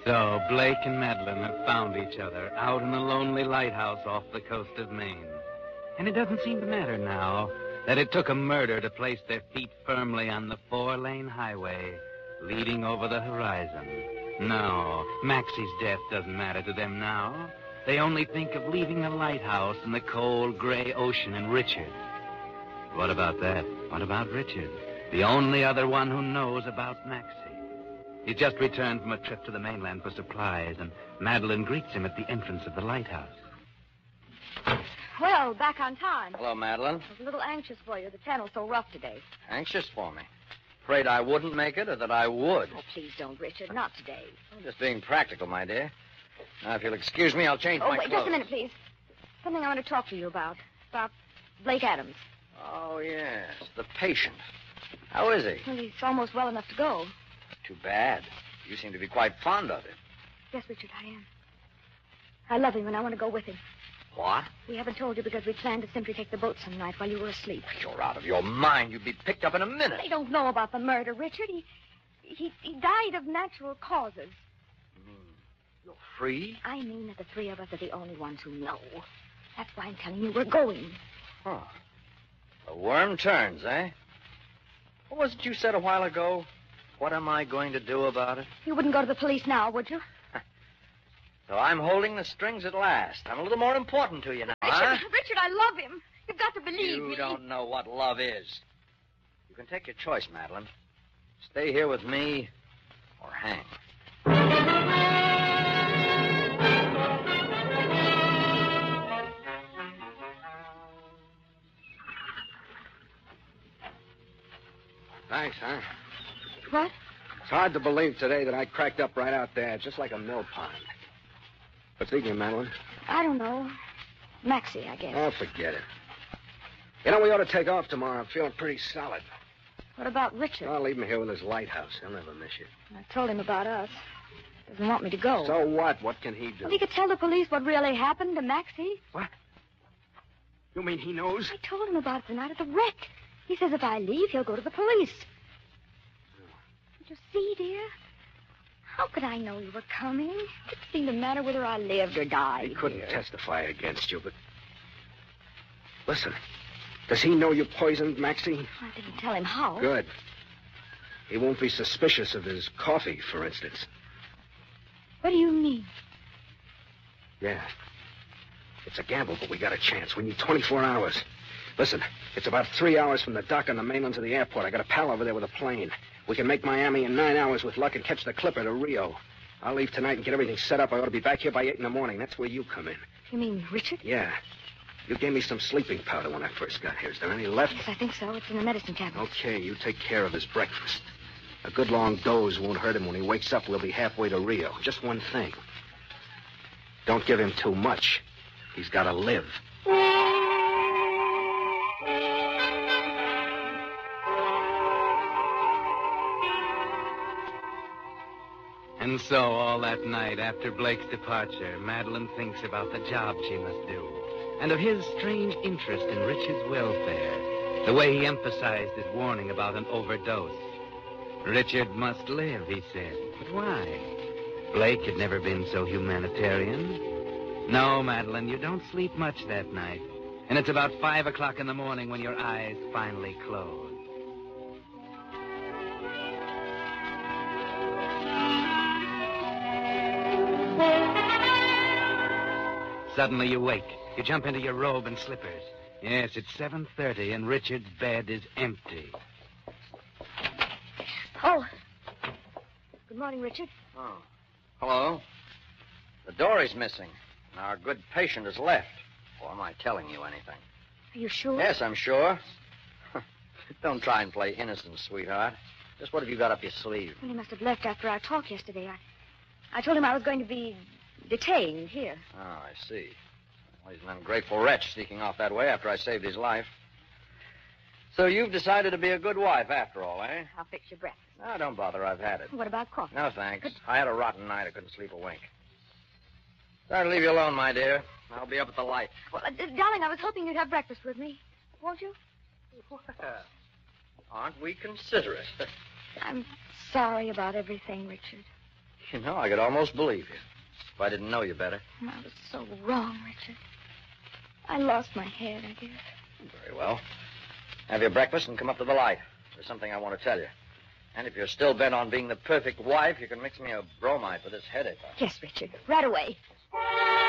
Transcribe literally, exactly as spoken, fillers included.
So Blake and Madeline have found each other out in a lonely lighthouse off the coast of Maine. And it doesn't seem to matter now that it took a murder to place their feet firmly on the four-lane highway leading over the horizon. No, Maxie's death doesn't matter to them now. They only think of leaving the lighthouse and the cold, gray ocean and Richard. What about that? What about Richard? The only other one who knows about Maxie. He's just returned from a trip to the mainland for supplies, and Madeline greets him at the entrance of the lighthouse. Well, back on time. Hello, Madeline. I was a little anxious for you. The channel's so rough today. Anxious for me? Afraid I wouldn't make it or that I would? Oh, please don't, Richard. Not today. I'm just being practical, my dear. Now, if you'll excuse me, I'll change oh, my wait, clothes. just a minute, please. Something I want to talk to you about. About Blake Adams. Oh, yes, the patient. How is he? Well, he's almost well enough to go. Too bad. You seem to be quite fond of him. Yes, Richard, I am. I love him, and I want to go with him. What? We haven't told you because we planned to simply take the boat some night while you were asleep. You're out of your mind. You'd be picked up in a minute. They don't know about the murder, Richard. He, he, he died of natural causes. You mean you're free? I mean that the three of us are the only ones who know. That's why I'm telling you we're going. Huh. The worm turns, eh? What was it you said a while ago? What am I going to do about it? You wouldn't go to the police now, would you? So I'm holding the strings at last. I'm a little more important to you now, Richard, huh? Richard, I love him. You've got to believe You me. don't know what love is. You can take your choice, Madeline. Stay here with me or hang. Thanks, huh? What? It's hard to believe today that I cracked up right out there, just like a mill pond. What's eating you, Madeline? I don't know. Maxie, I guess. Oh, forget it. You know, we ought to take off tomorrow. I'm feeling pretty solid. What about Richard? I'll leave him here with his lighthouse. He'll never miss you. I told him about us. Doesn't want me to go. So what? What can he do? Well, he could tell the police what really happened to Maxie. What? You mean he knows? I told him about it the night at the wreck. He says if I leave, he'll go to the police. Did you see, dear? How could I know you were coming? It didn't seem to matter whether I lived or died. He couldn't dear. testify against you, but... Listen, does he know you poisoned Maxie? I didn't tell him how. Good. He won't be suspicious of his coffee, for instance. What do you mean? Yeah. It's a gamble, but we got a chance. We need twenty-four hours. Listen, it's about three hours from the dock on the mainland to the airport. I got a pal over there with a plane. We can make Miami in nine hours with luck and catch the Clipper to Rio. I'll leave tonight and get everything set up. I ought to be back here by eight in the morning. That's where you come in. You mean Richard? Yeah. You gave me some sleeping powder when I first got here. Is there any left? Yes, I think so. It's in the medicine cabinet. Okay, you take care of his breakfast. A good long doze won't hurt him. When he wakes up, we'll be halfway to Rio. Just one thing. Don't give him too much. He's got to live. And so all that night after Blake's departure, Madeline thinks about the job she must do and of his strange interest in Richard's welfare, the way he emphasized his warning about an overdose. Richard must live, he said. But why? Blake had never been so humanitarian. No, Madeline, you don't sleep much that night. And it's about five o'clock in the morning when your eyes finally close. Suddenly you wake. You jump into your robe and slippers. Yes, it's seven thirty and Richard's bed is empty. Oh. Good morning, Richard. Oh. Hello. The dory's missing. And our good patient has left. Or am I telling you anything? Are you sure? Yes, I'm sure. Don't try and play innocent, sweetheart. Just what have you got up your sleeve? Well, he must have left after our talk yesterday. I, I told him I was going to be detained here. Oh, I see. Well, he's an ungrateful wretch sneaking off that way after I saved his life. So you've decided to be a good wife after all, eh? I'll fix your breakfast. No, don't bother. I've had it. What about coffee? No, thanks. I had a rotten night. I couldn't sleep a wink. Sorry to leave you alone, my dear. I'll be up at the light. Well, uh, darling, I was hoping you'd have breakfast with me. Won't you? Well, aren't we considerate? I'm sorry about everything, Richard. You know, I could almost believe you if I didn't know you better. I was so wrong, Richard. I lost my head, I guess. Very well. Have your breakfast and come up to the light. There's something I want to tell you. And if you're still bent on being the perfect wife, you can mix me a bromide for this headache. Yes, Richard. Right away.